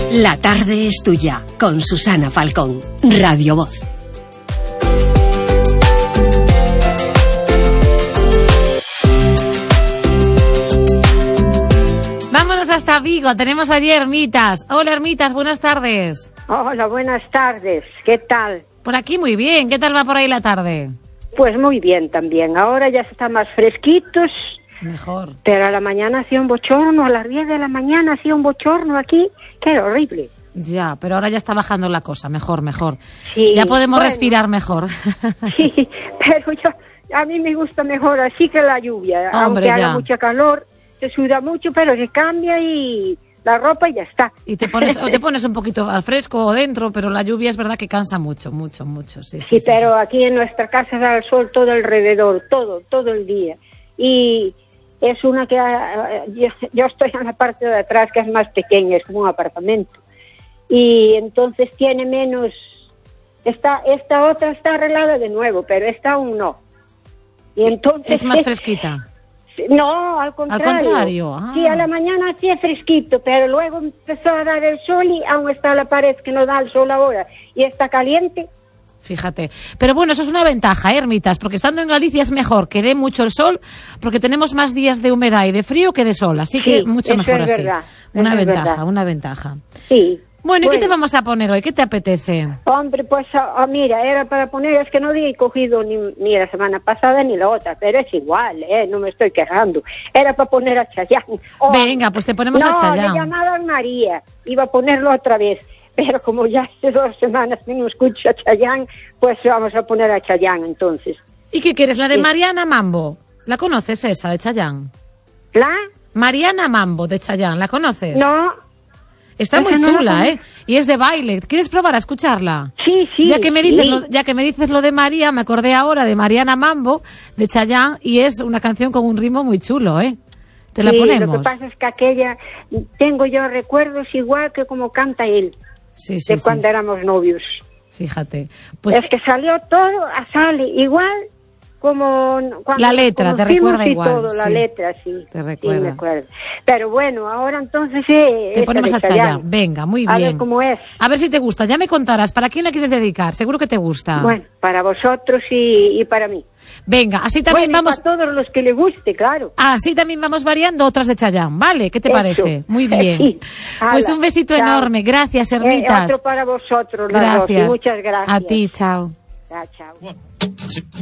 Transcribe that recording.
La tarde es tuya, con Susana Falcón, Radio Voz. Vámonos hasta Vigo, tenemos allí Hermitas. Hola Hermitas, buenas tardes. Hola, buenas tardes, ¿qué tal? Por aquí muy bien, ¿qué tal va por ahí la tarde? Pues muy bien también, ahora ya está más fresquitos. Mejor. Pero a la mañana hacía un bochorno, a las 10 de la mañana hacía un bochorno aquí, que era horrible. Ya, pero ahora ya está bajando la cosa, mejor. Sí, ya podemos respirar mejor. Sí, pero a mí me gusta mejor así que la lluvia. Hombre, aunque haga mucha calor, se suda mucho, pero se cambia y la ropa y ya está. Y te pones un poquito al fresco o dentro, pero la lluvia es verdad que cansa mucho. Sí, pero aquí en nuestra casa da el sol todo alrededor, todo el día. Y es una que yo estoy en la parte de atrás, que es más pequeña, es como un apartamento. Y entonces tiene menos... Esta otra está arreglada de nuevo, pero esta aún no. Y entonces ¿Es más fresquita? No, al contrario. Al contrario. Ah. Sí, a la mañana sí es fresquito, pero luego empezó a dar el sol y aún está la pared que no da el sol ahora. Y está caliente. Fíjate. Pero bueno, eso es una ventaja, Hermitas, porque estando en Galicia es mejor que dé mucho el sol, porque tenemos más días de humedad y de frío que de sol, así que mucho mejor así. Verdad, una ventaja. Sí. Bueno, ¿y qué te vamos a poner hoy? ¿Qué te apetece? Hombre, pues mira, era para poner, es que no he cogido ni la semana pasada ni la otra, pero es igual, no me estoy quejando. Era para poner a Chayanne. Venga, pues te ponemos a Chayanne. No, le llamaban María, iba a ponerlo otra vez. Pero como ya hace 2 semanas que no escucho a Chayanne, pues vamos a poner a Chayanne entonces. ¿Y qué quieres? ¿La de Mariana Mambo? ¿La conoces esa, de Chayanne? ¿La? Mariana Mambo, de Chayanne, ¿la conoces? No. Está muy chula, y es de baile. ¿Quieres probar a escucharla? Sí. Ya que me dices lo de María, me acordé ahora de Mariana Mambo, de Chayanne, y es una canción con un ritmo muy chulo, Te la ponemos. Lo que pasa es que aquella, tengo yo recuerdos igual que como canta él. Sí, de cuando éramos novios. Fíjate. Pues es que salió todo, sale igual como cuando la letra, te recuerda igual. Todo, la letra, sí. Te recuerda. Sí, me acuerdo. Pero bueno, ahora entonces te ponemos a Chayanne. Venga, muy bien. A ver cómo es. A ver si te gusta. Ya me contarás. ¿Para quién la quieres dedicar? Seguro que te gusta. Bueno, para vosotros y para mí. Venga, así también vamos... para todos los que le guste, claro. Así también vamos variando otras de Chayanne, ¿vale? ¿Qué te parece? Muy bien. Sí. Pues un besito enorme. Gracias, Hermitas. Otro para vosotros, gracias. Muchas gracias. A ti, chao. Chao.